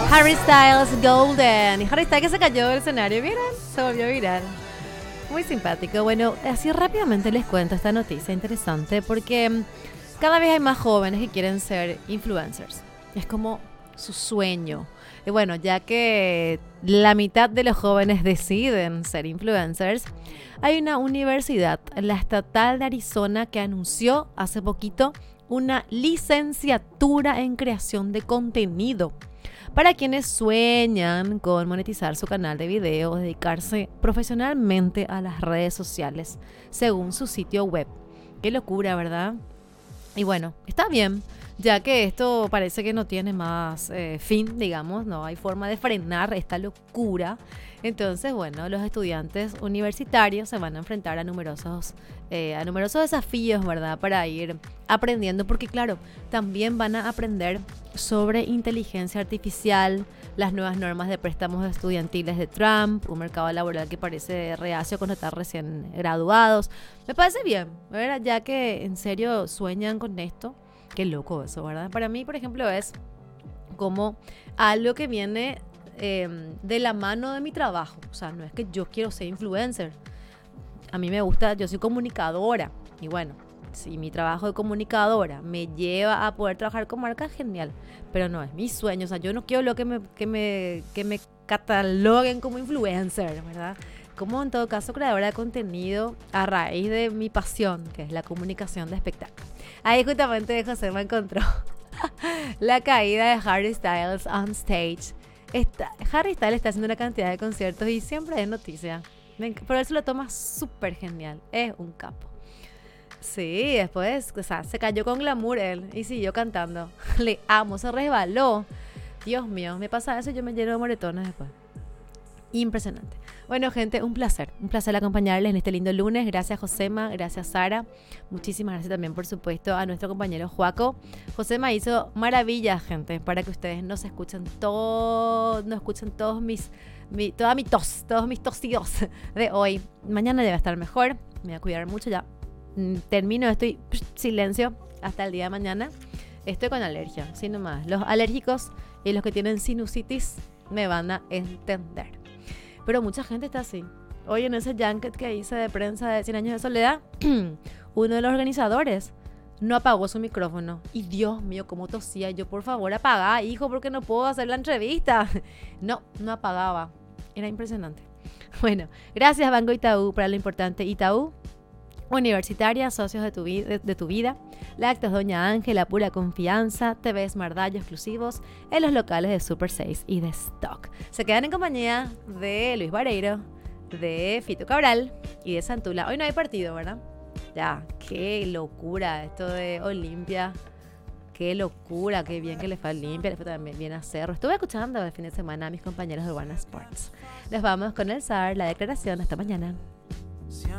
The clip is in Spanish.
Harry Styles Golden. Y Harry Styles que se cayó del escenario, ¿vieron? Se volvió viral. Muy simpático. Bueno, así rápidamente les cuento esta noticia interesante porque cada vez hay más jóvenes que quieren ser influencers. Es como su sueño. Y bueno, ya que la mitad de los jóvenes deciden ser influencers, hay una universidad, la Estatal de Arizona, que anunció hace poquito una licenciatura en creación de contenido para quienes sueñan con monetizar su canal de video o dedicarse profesionalmente a las redes sociales, según su sitio web. Qué locura, ¿verdad? Y bueno, está bien, ya que esto parece que no tiene más fin, digamos, no hay forma de frenar esta locura. Entonces, bueno, los estudiantes universitarios se van a enfrentar a numerosos desafíos, ¿verdad? Para ir aprendiendo, porque claro, también van a aprender sobre inteligencia artificial, las nuevas normas de préstamos estudiantiles de Trump, un mercado laboral que parece reacio cuando están recién graduados. Me parece bien, ¿verdad? Ya que en serio sueñan con esto. Qué loco eso, ¿verdad? Para mí, por ejemplo, es como algo que viene de la mano de mi trabajo. O sea, no es que yo quiero ser influencer. A mí me gusta, yo soy comunicadora. Y bueno, si mi trabajo de comunicadora me lleva a poder trabajar con marcas, genial. Pero no es mi sueño. O sea, yo no quiero lo que me cataloguen como influencer, ¿verdad? Como en todo caso creadora de contenido a raíz de mi pasión, que es la comunicación de espectáculo. Ahí justamente José me encontró la caída de Harry Styles on stage. Harry Styles está haciendo una cantidad de conciertos y siempre es noticia. Pero él se lo toma súper genial. Es un capo. Sí, después, o sea, se cayó con glamour él y siguió cantando. Le amo, se resbaló. Dios mío, me pasa eso y yo me lleno de moretones después. Impresionante. Bueno, gente, un placer acompañarles en este lindo lunes. Gracias, Josema, gracias, Sara. Muchísimas gracias también, por supuesto, a nuestro compañero Joaco. Josema hizo maravillas, gente, para que ustedes nos escuchen todos mis tosidos de hoy. Mañana debe estar mejor. Me voy a cuidar mucho ya. Termino, silencio hasta el día de mañana. Estoy con alergia, sin nomás. Los alérgicos y los que tienen sinusitis me van a entender. Pero mucha gente está así. Hoy en ese junket que hice de prensa de 100 años de soledad, uno de los organizadores no apagó su micrófono. Y Dios mío, cómo tosía. Yo, por favor, apagá, hijo, porque no puedo hacer la entrevista. No apagaba. Era impresionante. Bueno, gracias Banco Itaú para lo importante. Itaú Universitaria, socios de tu vida. Lácteos Doña Ángela, pura confianza. TV Smart exclusivos en los locales de Super 6 y de Stock. Se quedan en compañía de Luis Vareiro, de Fito Cabral y de Santula. Hoy no hay partido, ¿verdad? Ya, qué locura esto de Olimpia. Qué locura, qué bien que le fue a Olimpia, le fue también bien a Cerro. Estuve escuchando el fin de semana a mis compañeros de Urbana Sports. Les vamos con el SAR, la declaración. Hasta mañana.